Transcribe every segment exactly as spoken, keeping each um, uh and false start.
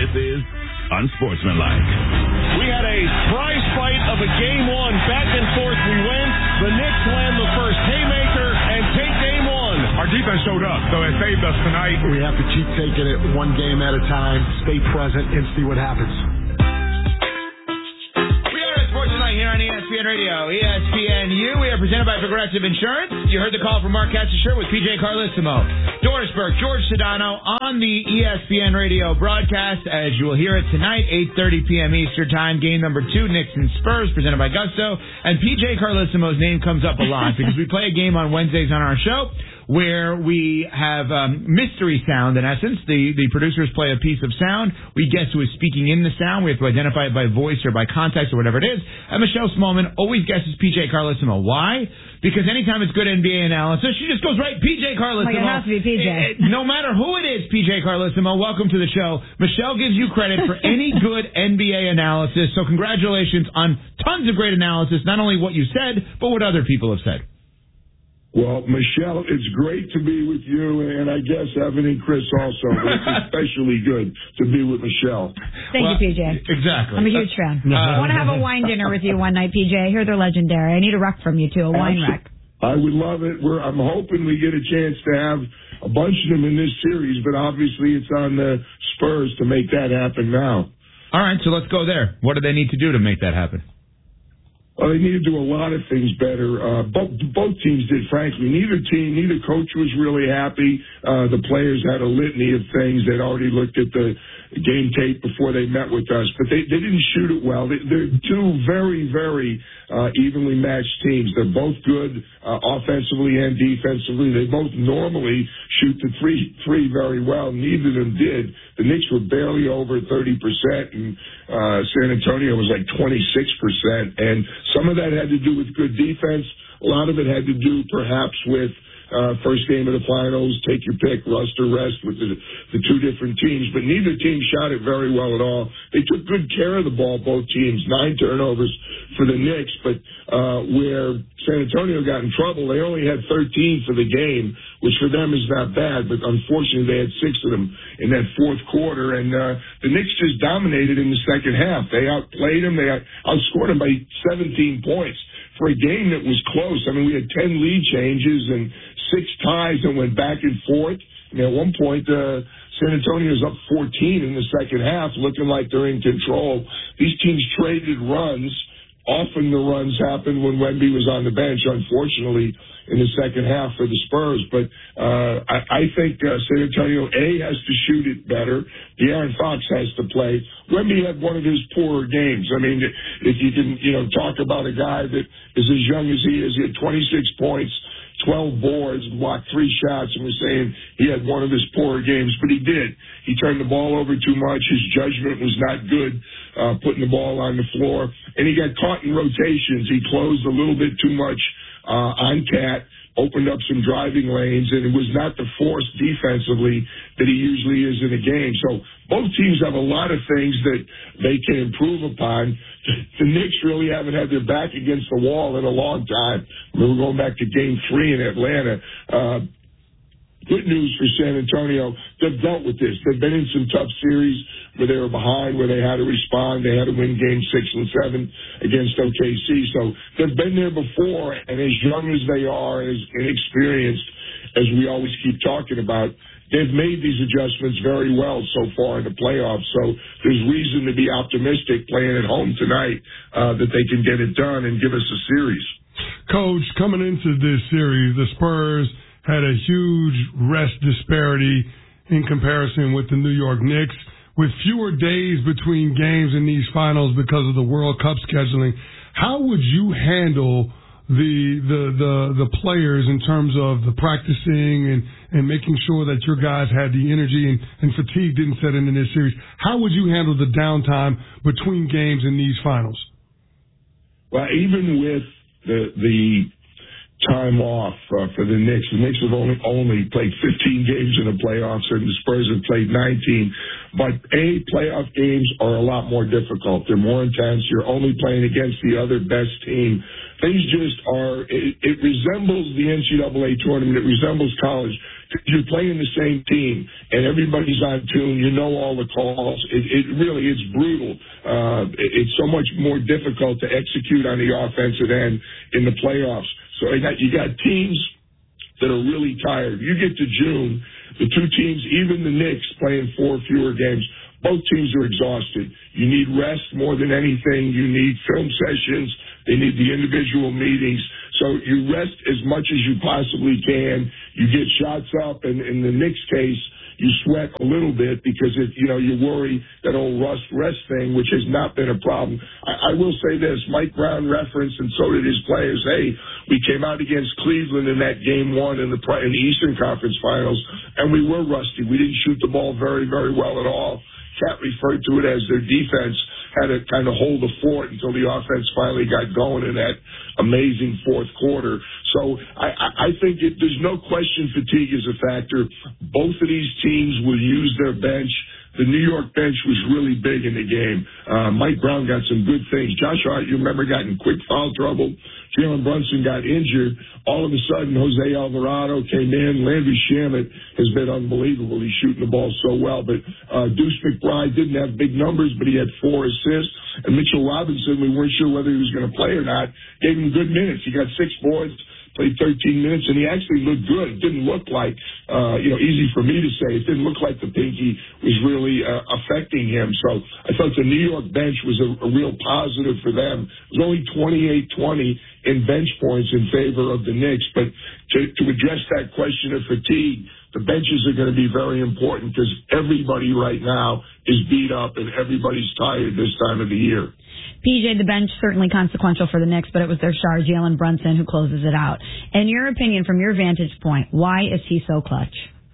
This is Unsportsmanlike. We had a prize fight of a game one. Back and forth we went. The Knicks land the first haymaker and take game one. Our defense showed up, so it saved us tonight. We have to keep taking it one game at a time, stay present, and see what happens. Tonight here on E S P N Radio, E S P N U. We are presented by Progressive Insurance. You heard the call from Mark Katzischer with P J Carlissimo. Doris Burke, George Sedano on the E S P N Radio broadcast. As you will hear it tonight, eight thirty p.m. Eastern Time. Game number two, Knicks and Spurs, presented by Gusto. And P J Carlissimo's name comes up a lot because we play a game on Wednesdays on our show where we have um, mystery sound, in essence. The, the producers play a piece of sound. We guess who is speaking in the sound. We have to identify it by voice or by context or whatever it is. And Michelle Smallman always guesses P J Carlissimo. Why? Because anytime it's good N B A analysis, she just goes right, P J Carlissimo. Like it has to be P J. It, it, no matter who it is, P J Carlissimo, welcome to the show. Michelle gives you credit for any good N B A analysis, so congratulations on tons of great analysis, not only what you said, but what other people have said. Well, Michelle, it's great to be with you, and I guess Evan and Chris also. But it's especially good to be with Michelle. Thank well, you, P J. Exactly. I'm a huge fan. Uh, I want to have a wine dinner with you one night, P J. I hear they're legendary. I need a rec from you, too, a wine rec. I would love it. We're, I'm hoping we get a chance to have a bunch of them in this series, but obviously it's on the Spurs to make that happen now. All right, so let's go there. What do they need to do to make that happen? Well, they need to do a lot of things better. Uh, both, both teams did, frankly. Neither team, neither coach was really happy. Uh, the players had a litany of things. They'd already looked at the game tape before they met with us, but they, they didn't shoot it well. They, they're two very, very uh, evenly matched teams. They're both good uh, offensively and defensively. They both normally shoot the three, three very well. Neither of them did. The Knicks were barely over thirty percent, and uh, San Antonio was like twenty-six percent. And some of that had to do with good defense. A lot of it had to do perhaps with uh, first game of the finals, take your pick, rust or rest with the, the two different teams. But neither team shot it very well at all. They took good care of the ball, both teams. Nine turnovers for the Knicks, but uh, where San Antonio got in trouble, they only had thirteen for the game, which for them is not bad, but unfortunately they had six of them in that fourth quarter, and uh, the Knicks just dominated in the second half. They outplayed them. They outscored them by seventeen points for a game that was close. I mean, we had ten lead changes and six ties that went back and forth. I mean, at one point, uh, San Antonio's up fourteen in the second half, looking like they're in control. These teams traded runs. Often the runs happened when Wemby was on the bench, unfortunately, in the second half for the Spurs. But uh, I, I think uh, San Antonio, A, has to shoot it better. De'Aaron Fox has to play. Wemby had one of his poorer games. I mean, if you can, you know, talk about a guy that is as young as he is, he had twenty-six points, twelve boards, blocked three shots, and was saying he had one of his poorer games, but he did. He turned the ball over too much. His judgment was not good, uh, putting the ball on the floor, and he got caught in rotations. He closed a little bit too much uh, on Cat, opened up some driving lanes, and it was not the force defensively that he usually is in a game. So both teams have a lot of things that they can improve upon. The Knicks really haven't had their back against the wall in a long time. We were going back to game three in Atlanta. Uh, good news for San Antonio. They've dealt with this. They've been in some tough series where they were behind, where they had to respond. They had to win game six and seven against O K C. So they've been there before, and as young as they are, as inexperienced as we always keep talking about, they've made these adjustments very well so far in the playoffs. So there's reason to be optimistic playing at home tonight uh, that they can get it done and give us a series. Coach, coming into this series, the Spurs had a huge rest disparity in comparison with the New York Knicks. With fewer days between games in these finals because of the World Cup scheduling, how would you handle the the the, the players in terms of the practicing and, and making sure that your guys had the energy and, and fatigue didn't set in in this series? How would you handle the downtime between games in these finals? Well, even with the the time off uh, for the Knicks. The Knicks have only only played fifteen games in the playoffs, and the Spurs have played nineteen. But, A, playoff games are a lot more difficult. They're more intense. You're only playing against the other best team. Things just are, it, it resembles the N C double A tournament. It resembles college. You're playing the same team, and everybody's on tune. You know all the calls. It, it really is brutal. Uh, it, it's so much more difficult to execute on the offensive end in the playoffs. So you got, you got teams that are really tired. You get to June, the two teams, even the Knicks, playing four fewer games. Both teams are exhausted. You need rest more than anything. You need film sessions. They need the individual meetings. So you rest as much as you possibly can. You get shots up, and in the Knicks case, you sweat a little bit because it, you know, you worry that old rust rest thing, which has not been a problem. I, I will say this: Mike Brown referenced, and so did his players. Hey, we came out against Cleveland in that game one in the in the Eastern Conference Finals, and we were rusty. We didn't shoot the ball very, very well at all. Cat referred to it as their defense had to kind of hold the fort until the offense finally got going in that amazing fourth quarter. So I, I think it, there's no question fatigue is a factor. Both of these teams will use their bench. The New York bench was really big in the game. Uh, Mike Brown got some good things. Josh Hart, you remember, got in quick foul trouble. Jalen Brunson got injured. All of a sudden, Jose Alvarado came in. Landry Shamet has been unbelievable. He's shooting the ball so well. But uh, Deuce McBride didn't have big numbers, but he had four assists. And Mitchell Robinson, we weren't sure whether he was going to play or not, gave him good minutes. He got six boards, played thirteen minutes, and he actually looked good. It didn't look like, uh, you know, easy for me to say. It didn't look like the pinky was really uh, affecting him. So I thought the New York bench was a, a real positive for them. It was only twenty-eight twenty in bench points in favor of the Knicks. But to, to address that question of fatigue, the benches are going to be very important because everybody right now is beat up and everybody's tired this time of the year. P J, the bench certainly consequential for the Knicks, but it was their star, Jalen Brunson, who closes it out. In your opinion, from your vantage point, why is he so clutch?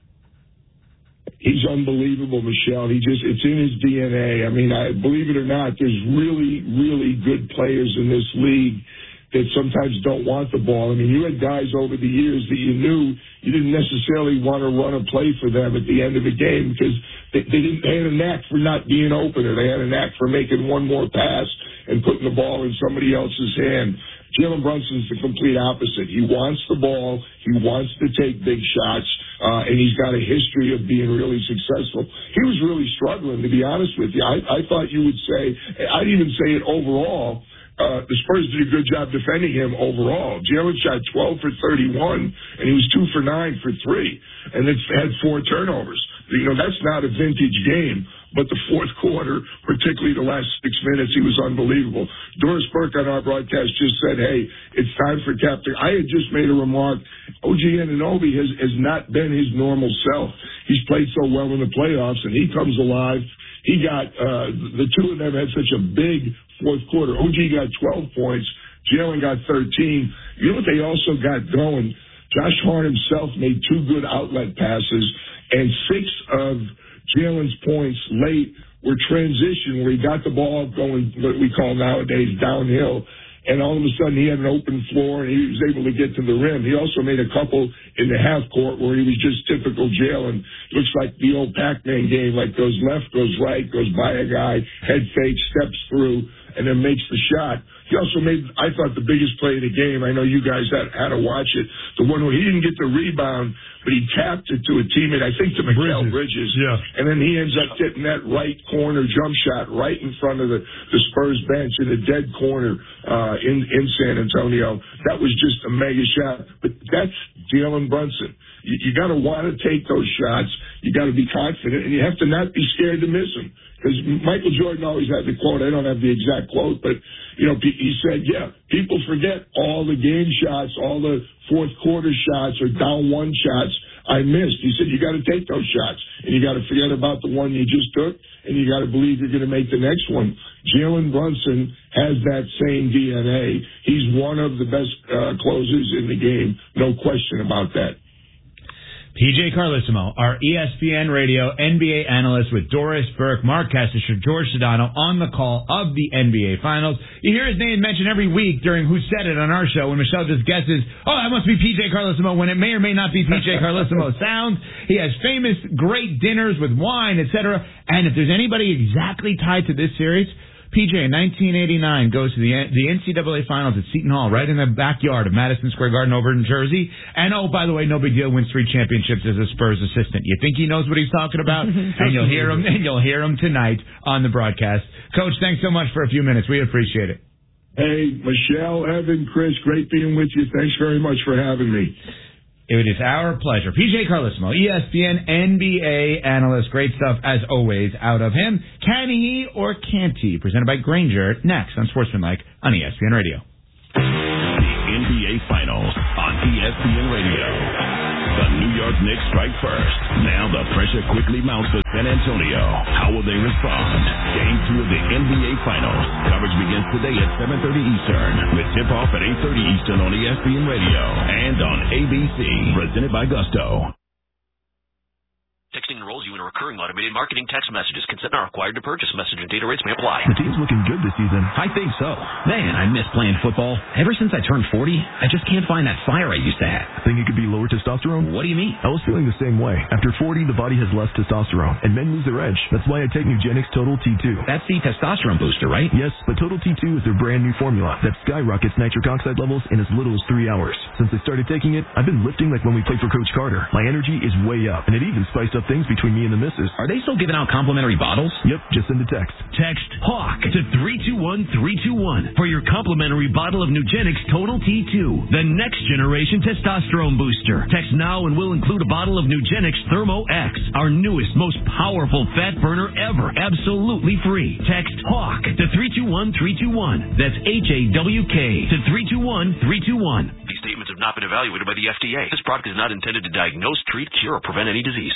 He's unbelievable, Michelle. He just, it's in his D N A. I mean, I believe it or not, there's really, really good players in this league that sometimes don't want the ball. I mean, you had guys over the years that you knew you didn't necessarily want to run a play for them at the end of the game because they, they didn't they had a knack for not being open, or they had a knack for making one more pass and putting the ball in somebody else's hand. Jalen Brunson's the complete opposite. He wants the ball. He wants to take big shots, uh, and he's got a history of being really successful. He was really struggling, to be honest with you. I, I thought you would say, I'd even say it overall, Uh, the Spurs did a good job defending him overall. Jalen shot twelve for thirty-one, and he was two for nine for three, and it's had four turnovers. You know, that's not a vintage game, but the fourth quarter, particularly the last six minutes, he was unbelievable. Doris Burke on our broadcast just said, hey, it's time for Captain. I had just made a remark. O G Anunoby has, has not been his normal self. He's played so well in the playoffs, and he comes alive. He got, uh, the two of them had such a big fourth quarter. O G got twelve points. Jalen got thirteen. You know what they also got going? Josh Hart himself made two good outlet passes, and six of Jalen's points late were transition, where he got the ball going, what we call nowadays downhill, and all of a sudden he had an open floor and he was able to get to the rim. He also made a couple in the half court where he was just typical Jalen. Looks like the old Pac-Man game, like goes left, goes right, goes by a guy, head fake, steps through, and then makes the shot. He also made, I thought, the biggest play of the game. I know you guys had, had to watch it. The one where he didn't get the rebound, but he tapped it to a teammate, I think to Mikal Bridges. Bridges. Yeah. And then he ends up getting that right corner jump shot right in front of the, the Spurs bench in the dead corner uh, in, in San Antonio. That was just a mega shot. But that's Jalen Brunson. You, you got to want to take those shots. You got to be confident, and you have to not be scared to miss them. Because Michael Jordan always had the quote, I don't have the exact quote, but, you know, he said, yeah, people forget all the game shots, all the fourth quarter shots or down one shots I missed. He said, you got to take those shots, and you got to forget about the one you just took, and you got to believe you're going to make the next one. Jalen Brunson has that same D N A. He's one of the best uh, closers in the game, no question about that. P J Carlissimo, our E S P N Radio N B A analyst with Doris Burke, Mark Castisher, George Sedano on the call of the N B A Finals. You hear his name mentioned every week during Who Said It on our show when Michelle just guesses, oh, that must be P J Carlissimo, when it may or may not be P J Carlissimo sounds. He has famous, great dinners with wine, et cetera. And if there's anybody exactly tied to this series, P J, in nineteen eighty-nine, goes to the the N C double A Finals at Seton Hall, right in the backyard of Madison Square Garden over in Jersey. And, oh, by the way, no big deal, wins three championships as a Spurs assistant. You think he knows what he's talking about? And you'll hear him, and you'll hear him tonight on the broadcast. Coach, thanks so much for a few minutes. We appreciate it. Hey, Michelle, Evan, Chris, great being with you. Thanks very much for having me. It is our pleasure. P J Carlesimo, E S P N N B A analyst. Great stuff, as always, out of him. Can he or can't he? Presented by Grainger, next on Sportsmanlike on E S P N Radio. The N B A Finals on E S P N Radio. The New York Knicks strike first. Now the pressure quickly mounts to San Antonio. How will they respond? Game two of the N B A Finals. Coverage begins today at seven thirty Eastern with tip-off at eight thirty Eastern on E S P N Radio and on A B C. Presented by Gusto. Texting enrolls you in a recurring automated marketing text messages. Consent not required to purchase. Message and data rates may apply. The team's looking good this season. I think so. Man, I miss playing football. Ever since I turned forty, I just can't find that fire I used to have. Think it could be lower testosterone? What do you mean? I was feeling the same way. After forty, the body has less testosterone, and men lose their edge. That's why I take Nugenix Total T two. That's the testosterone booster, right? Yes, but Total T two is their brand new formula that skyrockets nitric oxide levels in as little as three hours. Since I started taking it, I've been lifting like when we played for Coach Carter. My energy is way up, and it even spiced up things between me and the missus. Are they still giving out complimentary bottles? Yep, just send a text. Text HAWK to three two one three two one for your complimentary bottle of Nugenix Total T two, the next generation testosterone booster. Text now and we'll include a bottle of Nugenix Thermo X, our newest, most powerful fat burner ever, absolutely free. Text HAWK to three two one three two one. That's H A W K to three two one three two one. These statements have not been evaluated by the F D A. This product is not intended to diagnose, treat, cure, or prevent any disease.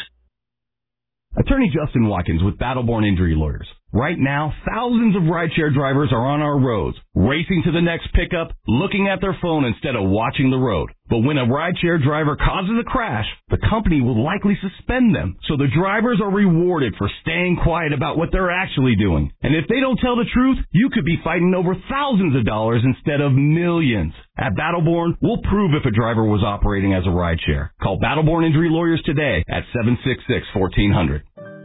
Attorney Justin Watkins with Battleborn Injury Lawyers. Right now, thousands of rideshare drivers are on our roads, racing to the next pickup, looking at their phone instead of watching the road. But when a rideshare driver causes a crash, the company will likely suspend them. So the drivers are rewarded for staying quiet about what they're actually doing. And if they don't tell the truth, you could be fighting over thousands of dollars instead of millions. At Battleborn, we'll prove if a driver was operating as a rideshare. Call Battleborn Injury Lawyers today at seven six six, one four zero zero.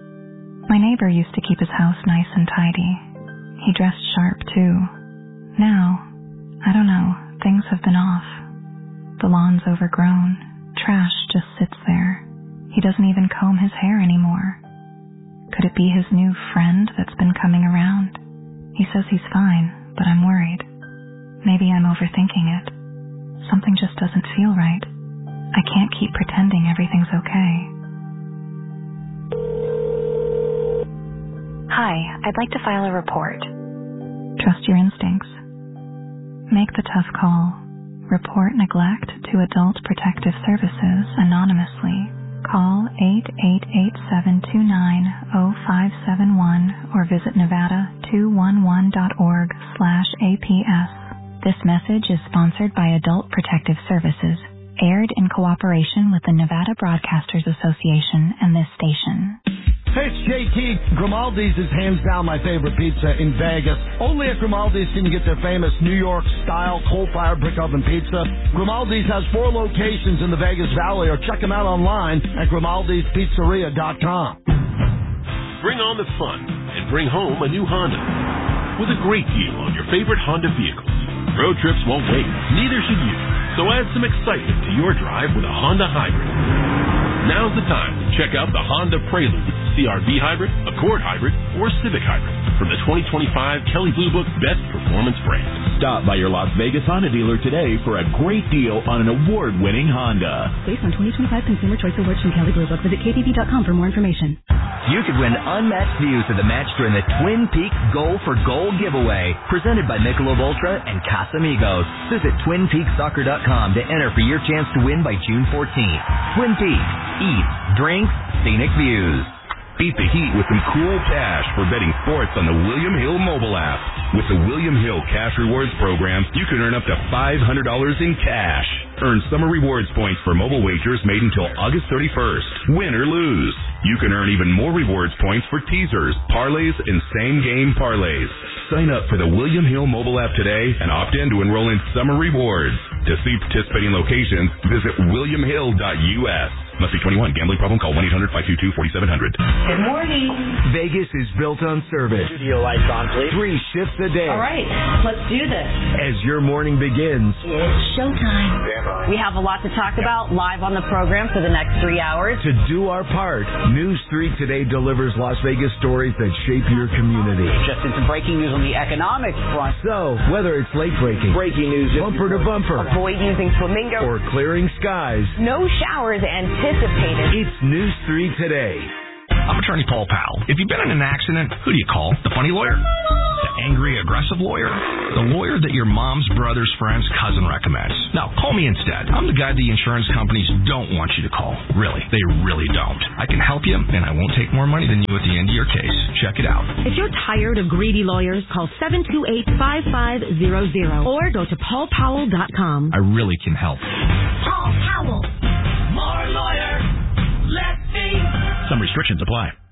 My neighbor used to keep his house nice and tidy. He dressed sharp, too. Now, I don't know, things have been off. The lawn's overgrown. Trash just sits there. He doesn't even comb his hair anymore. Could it be his new friend that's been coming around? He says he's fine, but I'm worried. Maybe I'm overthinking it. Something just doesn't feel right. I can't keep pretending everything's okay. Hi, I'd like to file a report. Trust your instincts. Make the tough call. Report neglect to Adult Protective Services anonymously. Call eight eight eight, seven two nine, zero five seven one or visit nevada two one one dot org slash A P S. This message is sponsored by Adult Protective Services, aired in cooperation with the Nevada Broadcasters Association and this station. Hey, it's J T. Grimaldi's is hands down my favorite pizza in Vegas. Only at Grimaldi's can you get their famous New York-style coal-fired brick oven pizza. Grimaldi's has four locations in the Vegas Valley, or check them out online at grimaldis pizzeria dot com. Bring on the fun and bring home a new Honda with a great deal on your favorite Honda vehicles. Road trips won't wait, neither should you. So add some excitement to your drive with a Honda Hybrid. Now's the time to check out the Honda Prelude, C R V Hybrid, Accord Hybrid, or Civic Hybrid from the twenty twenty-five Kelley Blue Book Best Performance Brand. Stop by your Las Vegas Honda dealer today for a great deal on an award-winning Honda. Based on twenty twenty-five Consumer Choice Awards from Kelley Blue Book, visit K B B dot com for more information. You could win unmatched views of the match during the Twin Peaks Goal for Goal giveaway, presented by Michelob Ultra and Casamigos. Visit twin peaks soccer dot com to enter for your chance to win by June fourteenth. Twin Peaks. Eat, drink, scenic views. Beat the heat with some cool cash for betting sports on the William Hill mobile app. With the William Hill Cash Rewards program, you can earn up to five hundred dollars in cash. Earn summer rewards points for mobile wagers made until August thirty-first. Win or lose. You can earn even more rewards points for teasers, parlays, and same-game parlays. Sign up for the William Hill mobile app today and opt in to enroll in summer rewards. To see participating locations, visit william hill dot U S. Must be twenty-one. Gambling problem? Call one eight hundred five two two four seven zero zero. Good morning. Vegas is built on service. Studio lights on, please. Three shifts a day. All right, let's do this. As your morning begins, It's showtime. We have a lot to talk about live on the program for the next three hours. to do our part, News three Today delivers Las Vegas stories that shape your community. Just in some breaking news on the economic front. So, whether it's late breaking, Breaking news. bumper to bumper, Avoid using flamingo. or clearing skies, No showers anticipated. it's News three Today. I'm attorney Paul Powell. If you've been in an accident, who do you call? The funny lawyer? The angry, aggressive lawyer? The lawyer that your mom's brother's friend's cousin recommends? No, call me instead. I'm the guy the insurance companies don't want you to call. Really. They really don't. I can help you, and I won't take more money than you at the end of your case. Check it out. If you're tired of greedy lawyers, call seven two eight, five five zero zero or go to paul powell dot com. I really can help. Paul Powell. More lawyer. Let's see. Some restrictions apply.